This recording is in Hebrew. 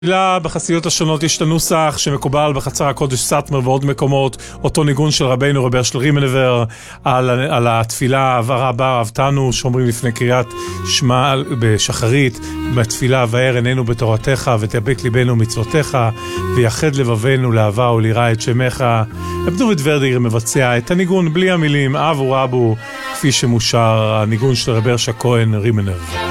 בחסידות השונות יש את הנוסח שמקובל בחצר הקודש סאטמר ועוד מקומות, אותו ניגון של רבינו רבי אשל רימנבר על התפילה עברה בר אהבתנו שאומרים לפני קריאת שמע בשחרית, בתפילה ואר עינינו בתורתך ותדבק ליבנו מצוותיך ויחד לבבנו לאהבה וליראה את שמך. דוד ורדיגר מבצע את הניגון בלי המילים אבו רבו כפי שמושר הניגון של רבי ארשה כהן רימנב.